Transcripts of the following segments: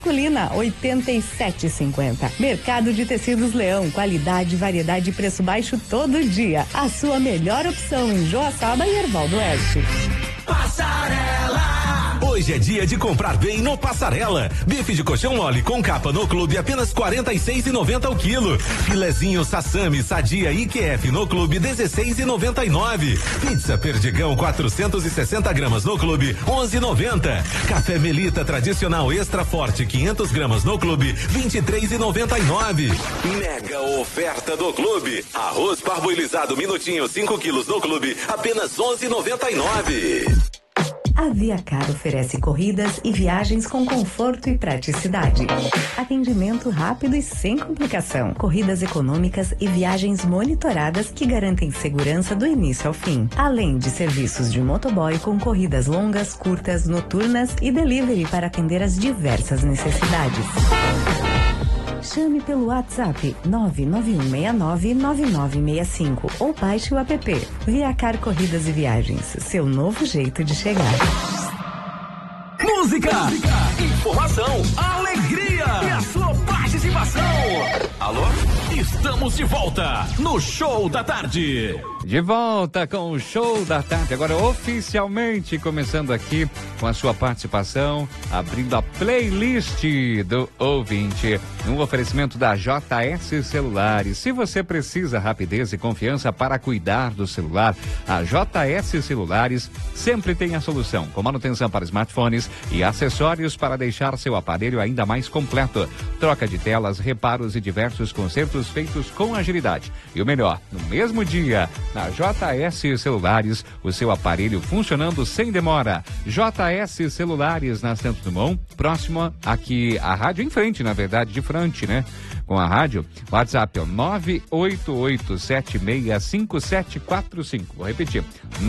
Colina 87,50. Mercado de Tecidos Leão, qualidade, variedade e preço baixo todo dia. A sua melhor opção em Joaçaba e Erval do Oeste. Passarela! Hoje é dia de comprar bem no Passarela. Bife de colchão mole com capa no clube apenas R$46,90 o quilo. Filezinho Sassami Sadia IQF no clube R$16,99. Pizza Perdigão 460 gramas no clube R$11,90. Café Melita tradicional extra forte 500 gramas no clube R$23,99. Mega oferta do clube. Arroz parboilizado minutinho 5 quilos no clube apenas R$11,99. A Viacar oferece corridas e viagens com conforto e praticidade. Atendimento rápido e sem complicação. Corridas econômicas e viagens monitoradas que garantem segurança do início ao fim. Além de serviços de motoboy com corridas longas, curtas, noturnas e delivery para atender às diversas necessidades. Chame pelo WhatsApp 991699965 ou baixe o app Viacar Corridas e Viagens, seu novo jeito de chegar. Música, informação, alegria e a sua participação. Alô? Estamos de volta no Show da Tarde. De volta com o Show da Tarde, agora oficialmente começando aqui com a sua participação, abrindo a playlist do ouvinte, um oferecimento da JS Celulares. Se você precisa rapidez e confiança para cuidar do celular, a JS Celulares sempre tem a solução, com manutenção para smartphones e acessórios para deixar seu aparelho ainda mais completo. Troca de telas, reparos e diversos consertos feitos com agilidade. E o melhor, no mesmo dia, na JS Celulares, o seu aparelho funcionando sem demora. JS Celulares na Santos Dumont, próximo aqui à rádio, em frente, na verdade, de frente, né? Com a rádio, WhatsApp é o 988765745. Vou repetir,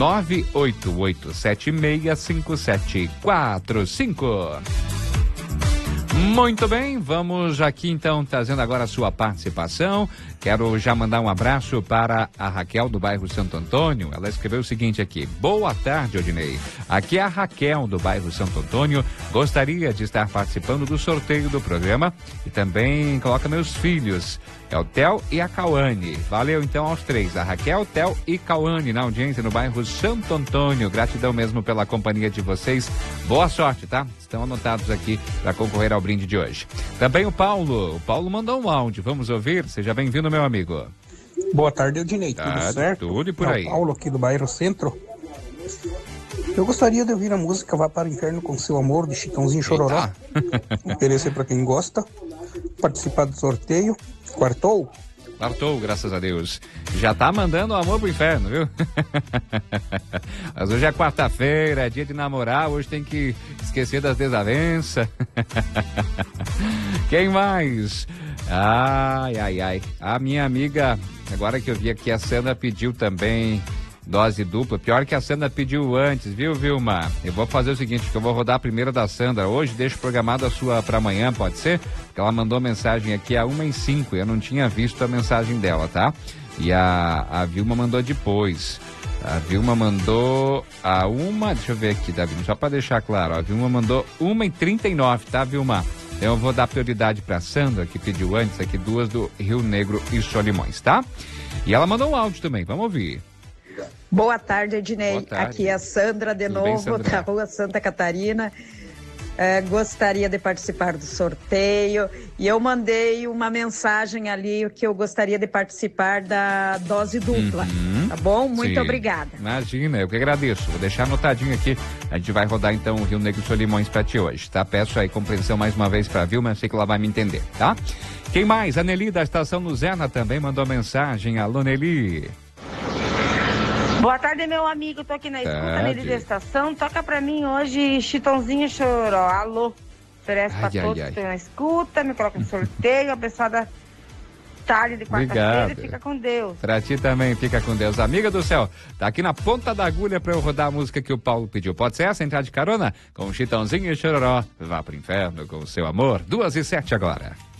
988765745. Muito bem, vamos aqui então trazendo agora a sua participação. Quero já mandar um abraço para a Raquel do bairro Santo Antônio. Ela escreveu o seguinte aqui: boa tarde, Odinei. Aqui é a Raquel do bairro Santo Antônio. Gostaria de estar participando do sorteio do programa e também coloca meus filhos. É o Theo e a Cauane. Valeu então aos três, a Raquel, Theo e Cauane, na audiência no bairro Santo Antônio. Gratidão mesmo pela companhia de vocês. Boa sorte, tá? Estão anotados aqui para concorrer ao brinde de hoje. Também o Paulo mandou um áudio. Vamos ouvir? Seja bem-vindo, meu amigo. Boa tarde, Eudinei. Tudo certo? Tudo e por aí. Paulo aqui do bairro Centro. Eu gostaria de ouvir a música Vá para o Inferno com Seu Amor, de Chitãozinho Chororó. Oferecer para quem gosta. Participar do sorteio. Quartou, graças a Deus. Já tá mandando o amor pro inferno, viu? Mas hoje é quarta-feira, é dia de namorar, hoje tem que esquecer das desavenças. Quem mais? Ai. A minha amiga, agora que eu vi aqui, a Sandra pediu também dose dupla. Pior que a Sandra pediu antes, viu, Vilma? Eu vou fazer o seguinte, que eu vou rodar a primeira da Sandra hoje, deixo programado a sua pra amanhã, pode ser? Porque ela mandou mensagem aqui a 1h05, eu não tinha visto a mensagem dela, tá? E a Vilma mandou depois. A Vilma mandou deixa eu ver aqui, Davi, só pra deixar claro, a Vilma mandou 1h39, tá, Vilma? Então eu vou dar prioridade pra Sandra, que pediu antes, aqui duas do Rio Negro e Solimões, tá? E ela mandou um áudio também, vamos ouvir. Boa tarde, Ednei. Boa tarde. Aqui é a Sandra de novo, bem, da Rua Santa Catarina. Gostaria de participar do sorteio e eu mandei uma mensagem ali que eu gostaria de participar da dose dupla, tá bom? Muito obrigada. Imagina, eu que agradeço. Vou deixar anotadinho aqui. A gente vai rodar então o Rio Negro e Solimões pra ti hoje, tá? Peço aí compreensão mais uma vez pra Vilma, sei que ela vai me entender, tá? Quem mais? A Nelly da Estação Luzerna também mandou mensagem. Alô, Nelly. Boa tarde, meu amigo. Tô aqui na escuta, Nelly da Estação. Toca pra mim hoje Chitãozinho Chororó. Alô. Oferece pra todos que estão na escuta. Me coloca no sorteio. Abençoada tarde de quarta-feira. Fica com Deus. Pra ti também, fica com Deus. Amiga do céu, tá aqui na ponta da agulha pra eu rodar a música que o Paulo pediu. Pode ser essa? Entrar de carona? Com Chitãozinho Chororó. Vá pro inferno com o seu amor. 2h07 agora.